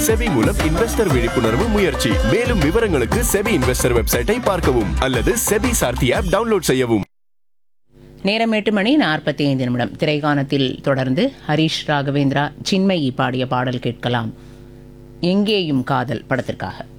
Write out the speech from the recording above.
SEBI மூலம் investor விழிப்புணர்வு முயற்சி. மேலும் விவரங்களுக்கு செபி இன்வெஸ்டர் வெப்சைட்டை பார்க்கவும் அல்லது செபி சார்த்தி ஆப் டவுன்லோட் செய்யவும். நேரம் 8:45. திரைக்காணத்தில் தொடர்ந்து ஹரிஷ் ராகவேந்திரா, சின்மயி பாடிய பாடல் கேட்கலாம். எங்கேயும் காதல் படத்திற்காக.